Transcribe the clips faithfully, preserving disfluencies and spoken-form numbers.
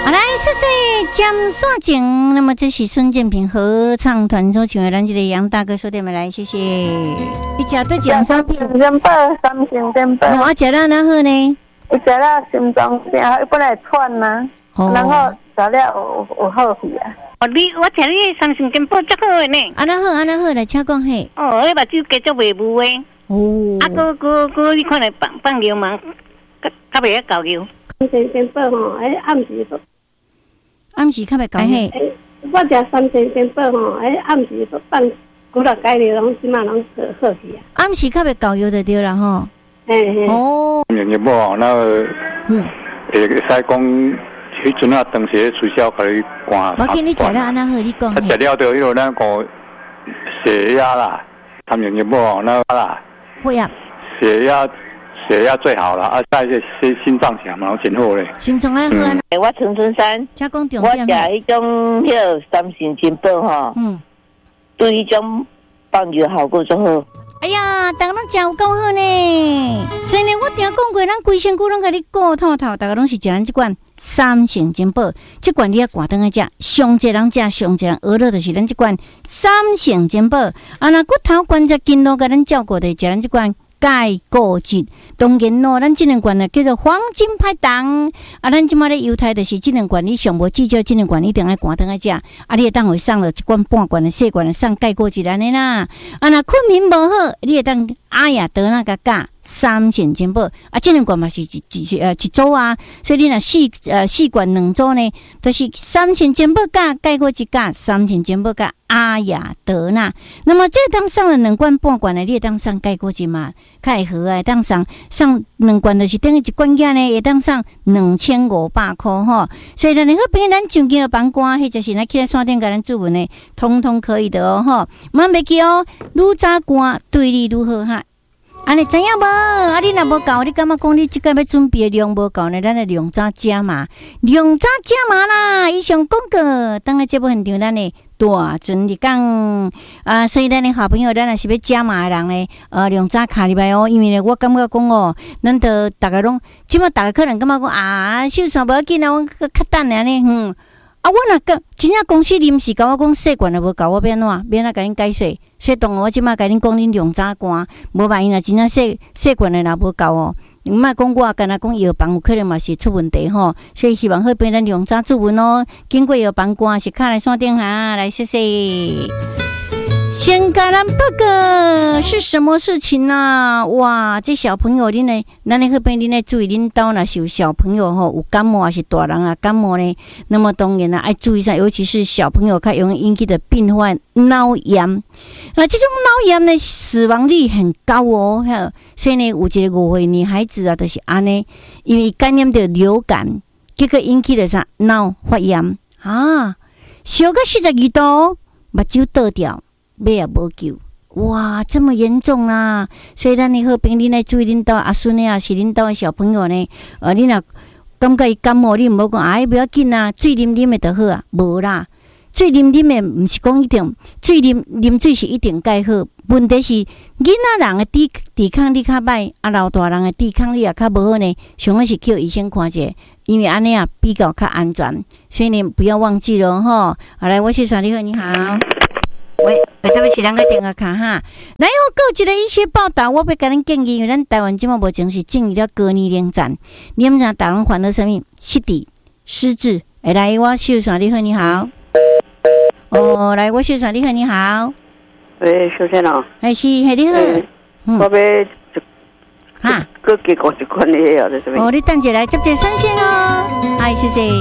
好来，谢谢江硕景。那么这是孙建平合唱团所请的咱这个杨大哥说点来，谢谢。一家都讲三片， 三宝三星电宝。 我食了然后呢？ 伊食了心脏病，本来喘嘛， 哦、 然后食了有有好去啊。 哦，你我听你三星电宝足好的呢。 啊，那好，啊那好，来请讲嘿。 哦，迄目睭继续袂雾的。 哦。 啊，哥哥哥，你看来放放流氓，较较袂晓搞流。 三星电宝吼，迄暗时。 暗时较袂搞嘿， 我食三星电宝吼，迄暗时都放几落改了，拢即马拢好好去啊。 暗时较袂搞药就对啦吼。 嘿嘿。 哦。 年年无那个，嗯，会使讲，迄阵啊，当时取消甲你关。 我见你食了安那好，你讲。 啊，食了就迄落咱个血压啦，他年年无那啦。 血压。 血压。血压最好了啊！再一些心脏强嘛，真好嘞。 心脏爱好啊！ 我陈春山， 加工重点。我食迄种迄个三星金宝吼，嗯，对迄种放药效果最好。 哎呀，大家拢食有够好呢！所以呢，我定讲过，咱规身躯拢甲你顾透透，大家拢是食咱这款三星金宝，这款你要挂灯来食，上济人食，上济人娱乐就是咱这款三星金宝。啊，那骨头关节筋络甲咱照顾的，食咱这款。钙固质，当然咯，咱这两罐呢叫做黄金拍档。啊，咱即马咧犹太就是这两罐，你上无至少这两罐一定要关灯来食。啊，你会当会送了一罐半罐的细罐的送钙固质安尼啦。啊，若困眠无好，你会当阿雅德那个加三星金宝。啊，这两罐嘛是一一呃一组啊，所以你若四呃四罐两组呢，都、就是三星金宝加钙固质加三星金宝加阿雅德纳。那么这当上了两罐半罐的，你会当上钙固质嘛？较会好啊，当上上两罐就是等于一罐价呢，会当上两千五百块吼。所以咱好朋友，咱上京的房官，或者是咱去来山顶甲咱注文呢，通通可以的哦吼。莫袂记哦，愈早关对你愈好哈。安尼知影无？啊，你若无够，你感觉讲你即个要准备的量无够呢？咱来量早加码，量早加码啦！以上广告，当个节目现场咱呢大阵日讲啊，所以咱的好朋友，咱若是要加码的人呢，呃，量早卡入来哦。因为呢，我感觉讲哦，咱都大家拢，即马大家可能感觉讲啊，秀伞无要紧啊，我较等下呢，嗯。啊，我若讲真正公司临时甲我讲细罐的无够，我要安怎？要安怎甲恁解释？所以当我即马甲恁讲，恁量早关，无万一若真正细细罐的若无够哦。毋莫讲我干那讲药房有可能嘛是出问题吼，所以希望好变咱量早注文哦。经过药房关是卡来山顶哈，来谢谢。先甲咱报告是什么事情啊？哇，这小朋友恁呢，咱咧好边恁咧注意，恁兜若是有小朋友吼有感冒还是大人啊感冒呢？那么当然啦，爱注意一下，尤其是小朋友较容易引起的病患脑炎。那这种脑炎呢，死亡率很高哦。所以呢，有一个五岁女孩子啊，就是安尼，因为感染着流感，结果引起了啥脑发炎啊，烧到四十二度，目睭倒掉。尾也无救，哇，这么严重啊！所以咱你好朋友，恁来注意恁兜阿孙的啊，是恁兜的小朋友呢。呃，你若感觉伊感冒，你毋好讲，哎，不要紧啊，水啉啉的就好啊，无啦，水啉啉的毋是讲一定，水啉啉水是一定介好。问题是囡仔人的抵抵抗力较歹，啊，老大人的抵抗力也较无好呢。上好是叫医生看者，因为安尼啊比较较安全。所以你不要忘记了吼。好来，我是耍你好，你好。喂，喂，对不起，两个电话卡哈。然后各一个医学报道，我要甲恁建议，因为咱台湾即马目前是进入了高年龄站，你们知大人患了什么？失智、失智。哎，来，我秀爽，你好，你好。哦，来，我秀爽，你好，你好。 喂，小姐喏。 哎，是，嘿，你好。 嗯、我要哈，各给我一款的药，这是咩？ 哦，你等一下来接接三线哦。哎，谢谢。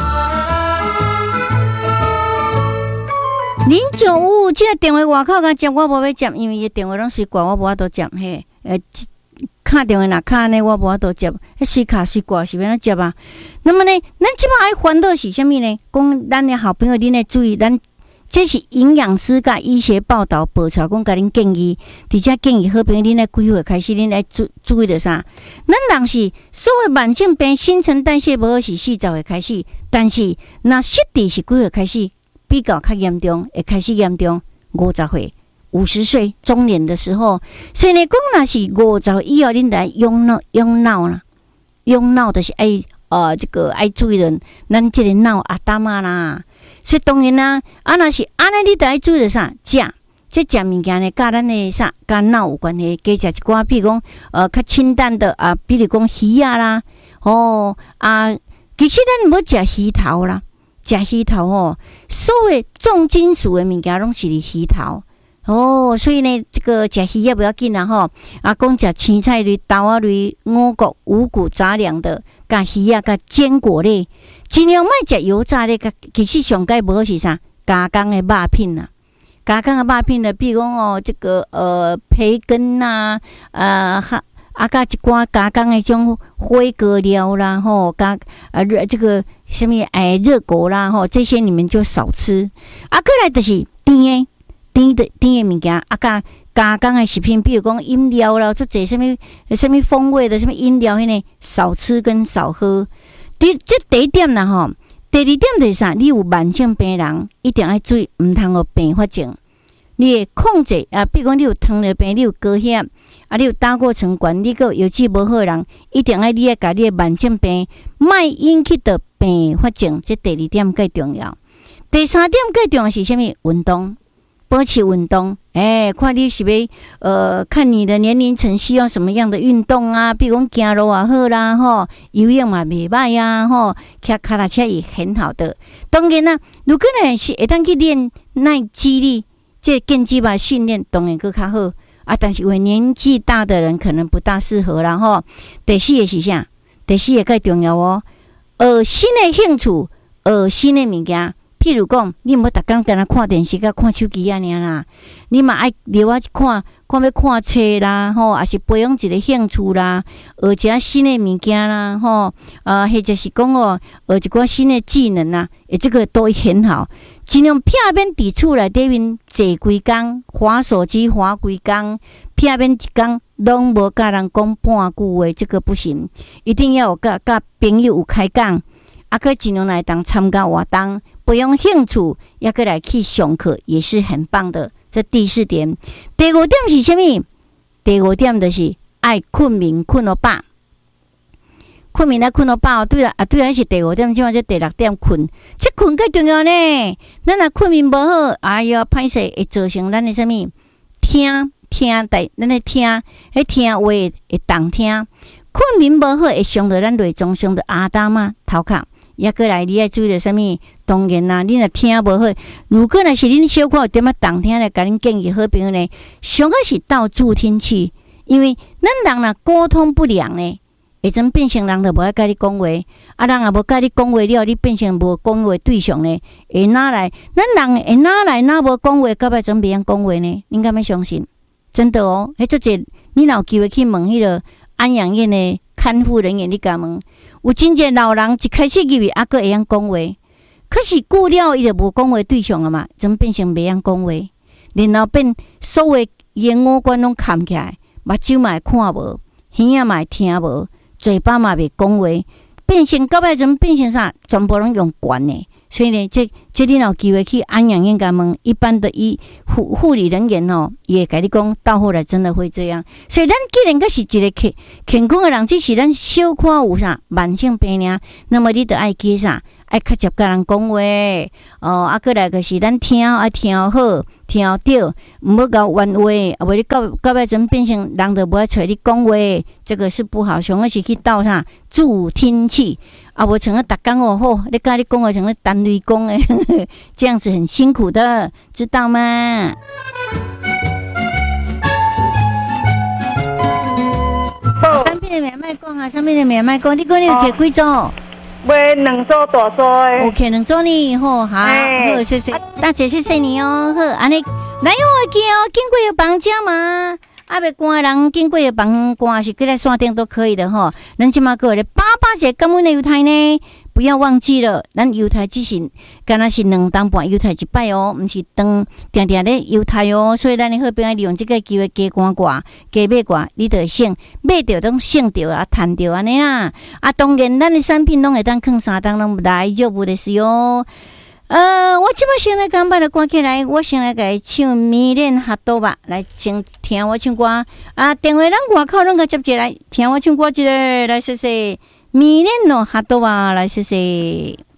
零九五五，这个电话外口甲接，我无要接，因为伊电话拢随挂，我无法度接嘿。呃，卡电话若卡呢，我无法度接，迄随卡随挂是要怎接啊？那么呢，咱即摆爱烦恼是啥物呢？讲咱的好朋友，恁来注意，咱这是营养师甲医学报道报出来，讲甲恁建议，而且建议好朋友恁来几岁开始，恁来注注意着啥？咱人是所谓慢性病，新陈代谢无好是四十岁开始，但是那失智是几岁开始？比较较严重，会开始严重，五十岁、五十岁中年的时候，所以呢，讲若是五十以后，恁来用脑、用脑啦，用脑就是爱呃这个爱注意的，咱这个脑阿达嘛啦。所以当然啦，啊若是安尼，你得爱注意的啥？食，这食物件呢，甲咱的啥，甲脑有关系。加食一寡，比如讲，呃，较清淡的啊，比如讲鱼啊啦，哦啊，其实咱无食鱼头啦，食鱼头吼，所谓重金属的物件拢是伫鱼头。哦，所以呢，这个食鱼也不要紧啦吼。啊，讲食青菜类、豆仔类、五谷、五谷杂粮的，甲鱼啊，甲坚果类。尽量莫食油炸的，其实上解无好是啥？加工的肉品呐，加工的肉品呢，比如讲哦，这个呃培根呐，呃哈啊，加一寡加工的种火锅料啦，吼，加啊热这个什么哎热狗啦，吼，这些你们就少吃。啊，过来就是甜的甜的甜的物件，啊加加工的食品，比如讲饮料啦，做这什么什么风味的什么饮料，迄呢少吃跟少喝。第这第一点啦吼，第二点就是啥？你有慢性病人一定要注意，唔通有并发症。你会控制啊，比如讲你有糖尿病，你有高血压，啊，你有胆固醇高，你个油脂无好的人，一定要你要甲你的慢性病，莫引起的并发症。这第二点最重要。第三点最重要是啥物？运动。保持运动，哎、欸，看你是要呃，看你的年龄层需要什么样的运动啊？比如讲走路也好啦，吼，游泳嘛袂歹呀，吼，骑脚踏车也很好的。当然啦，如果呢是会当去练耐肌力，这健肌吧训练当然更较好啊。但是因为年纪大的人可能不大适合啦，吼。第四个是啥？第四个最重要哦，学新的兴趣，学新的物件。譬如讲，你毋好逐工在那看电视、甲看手机啊，尔啦。你嘛爱留啊看，看要看册啦，吼，也是培养一个兴趣啦，学一下新的物件啦，吼，呃，或者是讲哦，学一寡新的技能啦，诶，这个都很好。尽量片面伫厝内底面坐规工，滑手机滑规工，片面一工拢无甲人讲半句话，这个不行，一定要有甲甲朋友有开讲。啊，可尽量来当参加活动，培养兴趣，也可来去上课，也是很棒的。这第四点，第五点是什么？第五点就是爱困眠，困到饱。困眠来困到饱，对啦，啊对啦，是第五点，即嘛这第六点困，这困最重要呢。咱若困眠无好，哎呀，歹势会造成咱的什么？听听在咱的听，迄听话会动听。困眠无好，会伤到咱内脏，伤到阿达嘛头壳。也过来，你爱注意着什么？当然啦，你若听无好，如果若是恁小可有点仔动听咧，甲恁建议好朋友呢，上个是倒助听器，因为咱人若沟通不良呢，会怎变成人就无爱甲你讲话，啊，人也无甲你讲话了，你变成无讲话对象呢，会哪来？咱人会哪来哪无讲话，到尾怎别人讲话呢？恁敢要相信？真的哦，迄做者，你若有机会去问迄个安养院的看护人员，你甲问。有真侪老人一开始以为还佫会晓讲话，可是久了伊就无讲话对象了嘛，怎变成袂晓讲话？然后变所有言五官拢牵起来，目睭嘛会看无，耳仔嘛会听无，嘴巴嘛袂讲话，变成到尾怎变成啥？全部拢用管的。所以呢，这这你有机会去安养院甲问，一般的医护护理人员哦，也会甲你讲，到后来真的会这样。所以咱既然个是一个健健康的人，只是咱小可有啥慢性病尔，那么你得爱记啥？爱较接甲人讲话哦，啊，过来个是咱听爱听好，听对，毋好搞冤话，啊，无你到到尾怎变成人就无爱找你讲话，这个是不好。上个是去倒啥助听器，啊，无像个逐工哦吼，你甲你讲话像个单雷讲诶，这样子很辛苦的，知道吗？上面的免卖讲啊，上面的免卖讲，你讲你有摕几组？ 买两组大组的 ，OK， 两组呢，好，好，好，谢谢，大姐，谢谢你哦，好，安尼，来我记哦，经过有房家嘛，啊，别关人经过有房关是过来山顶都可以的哈。咱即马过来八八节感恩的犹太呢，不要忘记了，咱犹太只是敢若是两当半犹太一摆哦，毋是当定定咧犹太哦，所以咱的好朋友利用这个机会加关挂，加买挂，你就会省买着拢省着啊，赚着安尼啦。啊，当然咱的产品拢会当放三当拢大丈夫的是哟。呃，我即摆先来刚把它关起来，我先来甲伊唱《迷恋哈多吧》，来先听我唱歌啊。电话咱外口拢甲接起来，听我唱歌一个，来谢谢。 米莲诺哈多瓦来谢谢。